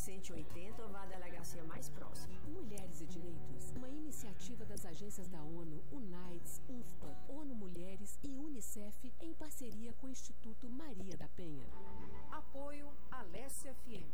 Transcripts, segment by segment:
180 ou vá à delegacia mais próxima. Mulheres e Direitos, uma iniciativa das agências da ONU, UNAIDS, UNFPA, ONU Mulheres e UNICEF em parceria com o Instituto Maria da Penha. Apoio Alesse FM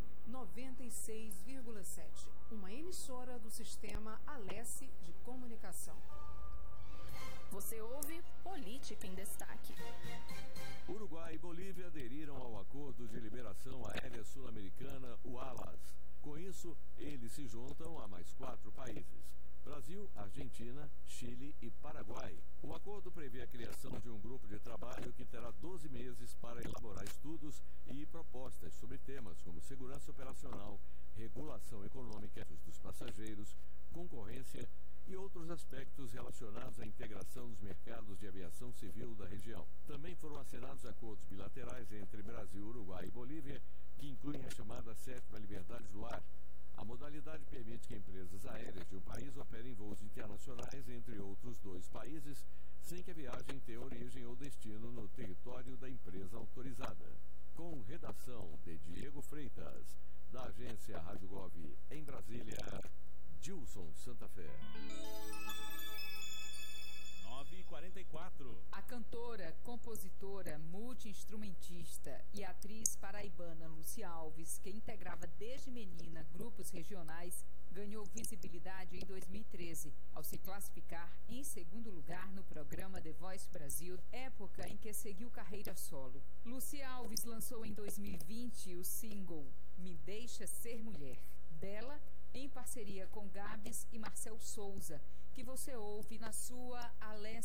96,7, uma emissora do sistema Alesse de comunicação. Você ouve Política em Destaque. Uruguai e Bolívia aderiram ao Acordo de Liberação Aérea Sul-Americana, o ALAS. Com isso, eles se juntam a mais 4 países: Brasil, Argentina, Chile e Paraguai. O acordo prevê a criação de um grupo de trabalho que terá 12 meses para elaborar estudos e propostas sobre temas como segurança operacional, regulação econômica dos passageiros, concorrência e outros aspectos relacionados à integração dos mercados de aviação civil da região. Também foram assinados acordos bilaterais entre Brasil, Uruguai e Bolívia, que incluem a chamada 7ª liberdade do ar. A modalidade permite que empresas aéreas de um país operem voos internacionais entre outros 2 países, sem que a viagem tenha origem ou destino no território da empresa autorizada. Com redação de Diego Freitas, da agência Rádio Gov em Brasília, Gilson Santa Fé. 9h44. A cantora, compositora, multi-instrumentista e atriz paraibana Lúcia Alves, que integrava desde menina grupos regionais, ganhou visibilidade em 2013, ao se classificar em 2º lugar no programa The Voice Brasil, época em que seguiu carreira solo. Lúcia Alves lançou em 2020 o single Me Deixa Ser Mulher. Dela, em parceria com Gabs e Marcel Souza, que você ouve na sua Alesse